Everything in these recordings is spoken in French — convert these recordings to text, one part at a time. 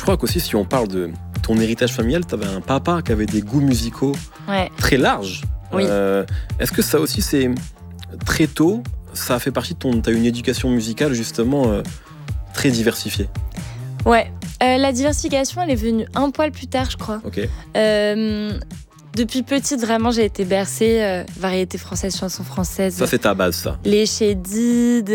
crois qu'aussi, si on parle de ton héritage familial, tu avais un papa qui avait des goûts musicaux très larges. Oui. Est-ce que ça aussi, c'est très tôt, ça a fait partie de t'as une éducation musicale justement très diversifiée? Ouais. La diversification, elle est venue un poil plus tard, je crois. Ok. Depuis petite, vraiment, j'ai été bercée variété française, chansons françaises. Ça, c'est ta base, ça. Les Chédid,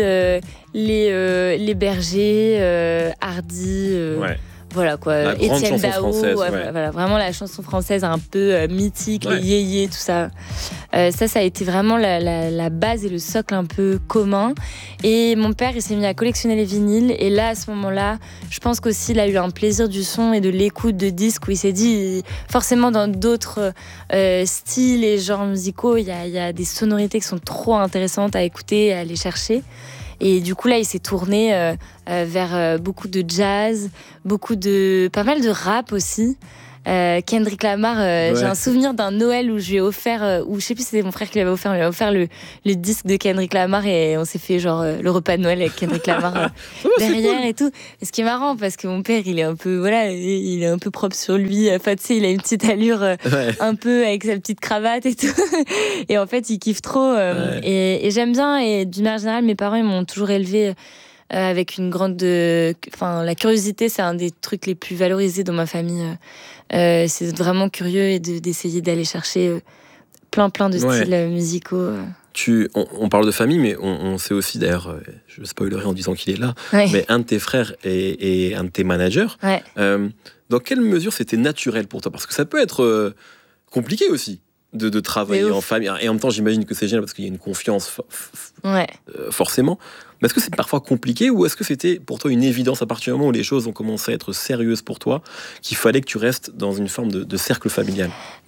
les Bergers, Hardy. Ouais. Voilà quoi, La grande Étienne chanson Dao, française, voilà, vraiment la chanson française un peu mythique, Ouais. les yéyés, tout ça. Ça a été vraiment la base et le socle un peu commun. Et mon père, il s'est mis à collectionner les vinyles. Et là, à ce moment-là, je pense qu'aussi, il a eu un plaisir du son et de l'écoute de disques où il s'est dit, forcément, dans d'autres styles et genres musicaux, il y a des sonorités qui sont trop intéressantes à écouter, à aller chercher. Et du coup, là, il s'est tourné vers beaucoup de jazz, pas mal de rap aussi. Kendrick Lamar, j'ai un souvenir d'un Noël où je lui ai offert, ou je sais plus si c'était mon frère qui lui avait offert le disque de Kendrick Lamar et on s'est fait genre le repas de Noël avec Kendrick Lamar derrière cool. Et tout. Et ce qui est marrant parce que mon père, il est un peu, il est un peu propre sur lui. Enfin, tu sais, il a une petite allure un peu avec sa petite cravate et tout. Et en fait, il kiffe trop. Et j'aime bien. Et d'une manière générale, mes parents, ils m'ont toujours élevé avec une grande... la curiosité, c'est un des trucs les plus valorisés dans ma famille. C'est d'être vraiment curieux et d'essayer d'aller chercher plein de styles musicaux. On parle de famille, mais on sait aussi, d'ailleurs, je spoilerai en disant qu'il est là, mais un de tes frères et un de tes managers. Dans quelle mesure c'était naturel pour toi? Parce que ça peut être compliqué aussi de travailler en famille. Et en même temps, j'imagine que c'est génial parce qu'il y a une confiance forcément. Mais est-ce que c'est parfois compliqué ou est-ce que c'était pour toi une évidence à partir du moment où les choses ont commencé à être sérieuses pour toi, qu'il fallait que tu restes dans une forme de cercle familial?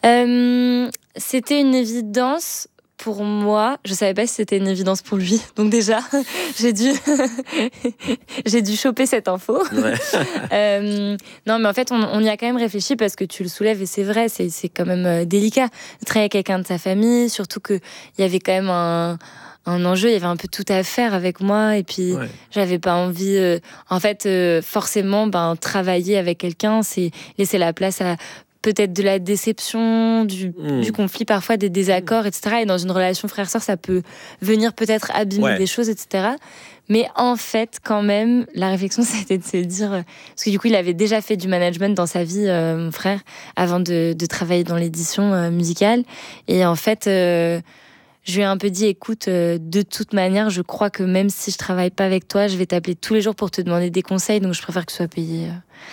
C'était une évidence pour moi. Je savais pas si c'était une évidence pour lui. Donc déjà, j'ai dû choper cette info. Non, mais en fait, on y a quand même réfléchi parce que tu le soulèves et c'est vrai, c'est quand même délicat de travailler avec quelqu'un de sa famille, surtout qu'il y avait quand même un enjeu, il y avait un peu tout à faire avec moi et puis j'avais pas envie forcément travailler avec quelqu'un, c'est laisser la place à peut-être de la déception, du conflit, parfois des désaccords, etc. Et dans une relation frère-sœur, ça peut venir peut-être abîmer des choses, etc. Mais en fait, quand même, la réflexion, c'était de se dire... Parce que du coup, il avait déjà fait du management dans sa vie, mon frère, avant de travailler dans l'édition musicale. Et en fait... je lui ai un peu dit, écoute, de toute manière, je crois que même si je travaille pas avec toi, je vais t'appeler tous les jours pour te demander des conseils, donc je préfère que tu sois payé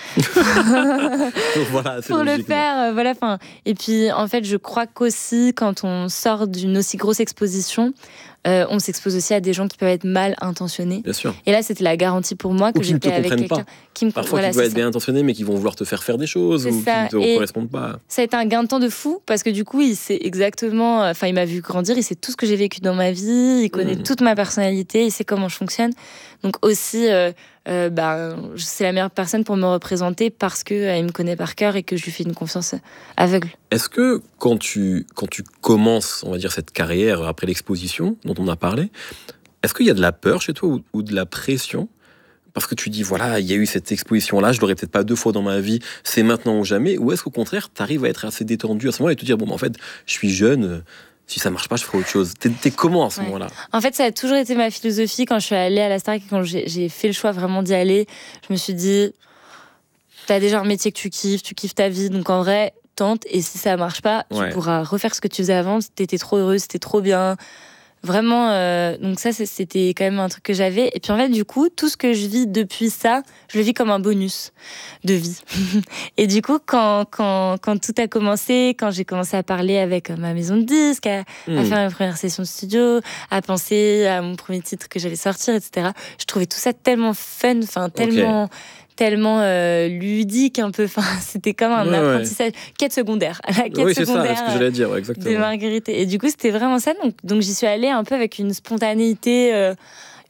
pour le faire. Et puis, en fait, je crois qu'aussi, quand on sort d'une aussi grosse exposition, on s'expose aussi à des gens qui peuvent être mal intentionnés. Bien sûr. Et là, c'était la garantie pour moi que j'étais avec quelqu'un qui me Parfois, qui doit être bien intentionné, mais qui vont vouloir te faire des choses ou qui ne te correspondent pas. Ça a été un gain de temps de fou, parce que du coup, il sait exactement... il m'a vu grandir, il sait tout ce que j'ai vécu dans ma vie, il connaît toute ma personnalité, il sait comment je fonctionne. Donc aussi, c'est la meilleure personne pour me représenter parce qu'il me connaît par cœur et que je lui fais une confiance aveugle. Est-ce que quand tu commences, on va dire, cette carrière après l'exposition dont on a parlé, est-ce qu'il y a de la peur chez toi ou de la pression? Parce que tu dis, voilà, il y a eu cette exposition-là, je l'aurais peut-être pas 2 fois dans ma vie, c'est maintenant ou jamais. Ou est-ce qu'au contraire, tu arrives à être assez détendu à ce moment-là et te dire, en fait, je suis jeune, si ça marche pas, je ferai autre chose. T'es comment à ce moment-là? En fait, ça a toujours été ma philosophie quand je suis allée à la Starac et quand j'ai fait le choix vraiment d'y aller. Je me suis dit, t'as déjà un métier que tu kiffes ta vie, donc en vrai, tente, et si ça marche pas, tu pourras refaire ce que tu faisais avant, t'étais trop heureuse, c'était trop bien. Vraiment, donc ça, c'était quand même un truc que j'avais. Et puis en fait, du coup, tout ce que je vis depuis ça, je le vis comme un bonus de vie. Et du coup, quand tout a commencé, quand j'ai commencé à parler avec ma maison de disques, à faire ma première session de studio, à penser à mon premier titre que j'allais sortir, etc., je trouvais tout ça tellement fun, tellement ludique un peu, c'était comme un apprentissage, quête secondaire, la quête secondaire, c'est ça, ce que j'allais dire, exactement. De Marguerite. Et du coup, c'était vraiment ça, donc j'y suis allée un peu avec une spontanéité,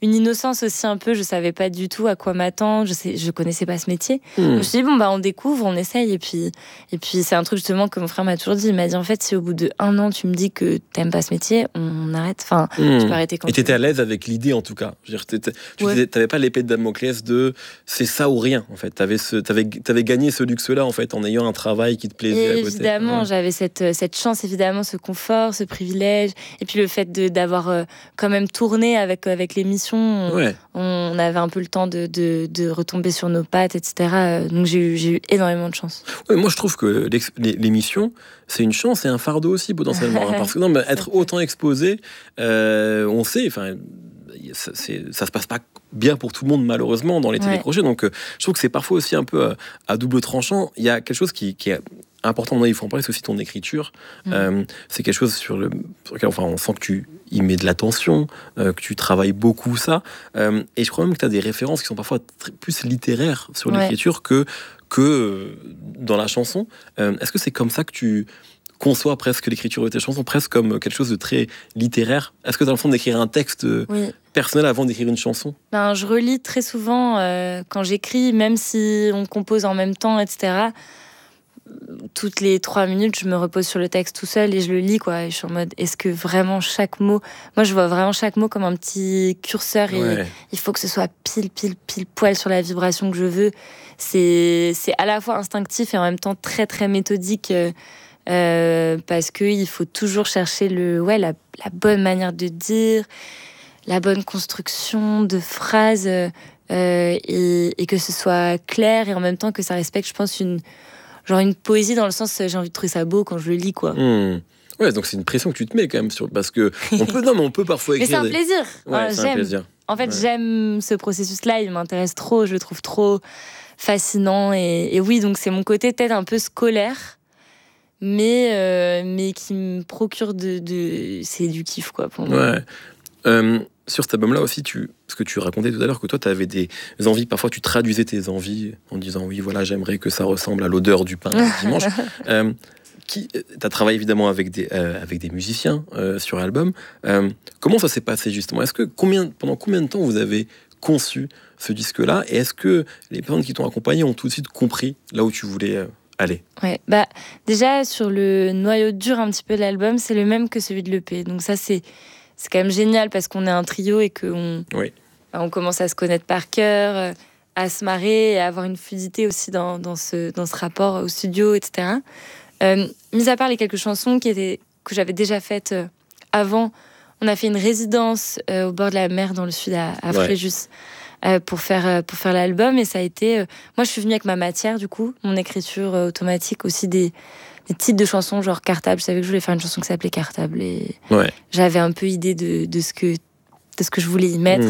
une innocence aussi un peu. Je savais pas du tout à quoi m'attendre. Je connaissais pas ce métier. Je me suis dit, on découvre, on essaye. Et puis c'est un truc justement que mon frère m'a toujours dit. Il m'a dit, en fait, si au bout d'1 an, tu me dis que t'aimes pas ce métier, on arrête. Enfin, tu peux arrêter quand tu veux. Et t'étais à l'aise avec l'idée, en tout cas. T'avais pas l'épée de Damoclès de c'est ça ou rien, en fait. T'avais gagné ce luxe-là, en fait, en ayant un travail qui te plaisait à côté. Évidemment, j'avais cette chance, évidemment, ce confort, ce privilège. Et puis le fait d'avoir quand même tourné avec l'émission, on avait un peu le temps de retomber sur nos pattes, etc. Donc j'ai eu énormément de chance. Ouais, moi, je trouve que l'émission, c'est une chance et un fardeau aussi, potentiellement. Parce que être autant exposé, on sait, ça se passe pas bien pour tout le monde, malheureusement, dans les télécrochets. Donc, je trouve que c'est parfois aussi un peu à double tranchant. Il y a quelque chose qui est important, il faut en parler, c'est aussi ton écriture. C'est quelque chose sur lequel on sent que tu y mets de l'attention, que tu travailles beaucoup ça. Et je crois même que tu as des références qui sont parfois plus littéraires sur l'écriture que dans la chanson. Est-ce que c'est comme ça que tu conçois presque l'écriture de tes chansons, presque comme quelque chose de très littéraire? Est-ce que tu as l'impression d'écrire un texte personnel avant d'écrire une chanson? Je relis très souvent quand j'écris, même si on compose en même temps, etc. Toutes les 3 minutes, je me repose sur le texte tout seul et je le lis, quoi. Et je suis en mode, est-ce que vraiment chaque mot... Moi, je vois vraiment chaque mot comme un petit curseur et il faut que ce soit pile poil sur la vibration que je veux. C'est à la fois instinctif et en même temps très, très méthodique parce qu'il faut toujours chercher la bonne manière de dire, la bonne construction de phrases et que ce soit clair et en même temps que ça respecte, je pense, une poésie dans le sens j'ai envie de trouver ça beau quand je le lis, quoi. Ouais, donc c'est une pression que tu te mets quand même parce que on peut parfois écrire. Mais c'est un plaisir. C'est un plaisir. En fait, j'aime ce processus-là, il m'intéresse trop, je le trouve trop fascinant et oui, donc c'est mon côté peut-être un peu scolaire, mais qui me procure c'est du kiff, quoi, pour moi. Sur cet album-là aussi, ce que tu racontais tout à l'heure, que toi, tu avais des envies, parfois tu traduisais tes envies en disant oui, voilà, j'aimerais que ça ressemble à l'odeur du pain dimanche. Tu as travaillé évidemment avec des musiciens sur l'album. Comment ça s'est passé justement? Pendant combien de temps vous avez conçu ce disque-là? Et est-ce que les personnes qui t'ont accompagné ont tout de suite compris là où tu voulais aller? Déjà, sur le noyau dur un petit peu de l'album, c'est le même que celui de l'EP. Donc ça, c'est quand même génial parce qu'on est un trio et qu'on on commence à se connaître par cœur, à se marrer et à avoir une fluidité aussi dans ce rapport au studio, etc. Mis à part les quelques chansons que j'avais déjà faites avant, on a fait une résidence au bord de la mer dans le sud à Fréjus pour faire l'album et ça a été... moi, je suis venue avec ma matière, du coup, mon écriture automatique, aussi des titres de chansons genre Cartable. Je savais que je voulais faire une chanson qui s'appelait Cartable et j'avais un peu idée de ce que je voulais y mettre.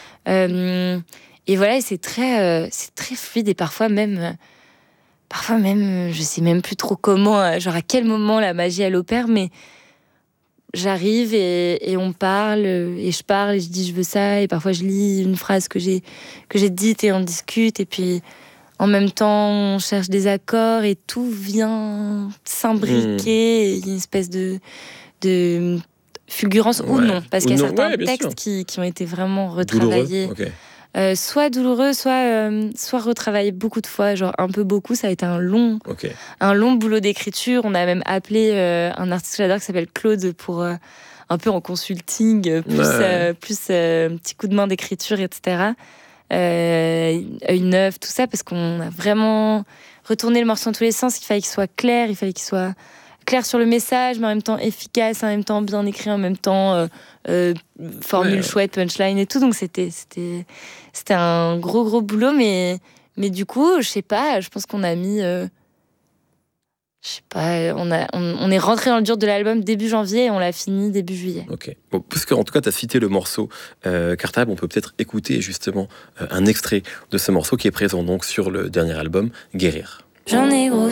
Et voilà, et c'est très fluide et parfois même, je sais même plus trop comment, genre à quel moment la magie elle opère, mais j'arrive et on parle et je parle et je dis je veux ça et parfois je lis une phrase que j'ai dite et on discute et puis en même temps on cherche des accords et tout vient s'imbriquer et il y a une espèce de fulgurance ou non, parce qu'il y a certains textes qui ont été vraiment retravaillés. Soit douloureux, soit retravaillé beaucoup de fois, genre un peu beaucoup. Ça a été un long boulot d'écriture. On a même appelé un artiste que j'adore qui s'appelle Claude pour un peu en consulting, plus petit coup de main d'écriture, etc. Œil neuf, tout ça, parce qu'on a vraiment retourné le morceau dans tous les sens. Il fallait qu'il soit clair, il fallait qu'il soit clair sur le message, mais en même temps efficace, en même temps bien écrit, en même temps formule chouette, punchline et tout. Donc c'était un gros boulot, mais du coup, je sais pas, je pense qu'on a mis... on est rentré dans le dur de l'album début janvier et on l'a fini début juillet. Ok. Bon, puisque en tout cas, tu as cité le morceau Cartable, on peut peut-être écouter justement un extrait de ce morceau qui est présent donc sur le dernier album, Guérir. J'en ai gros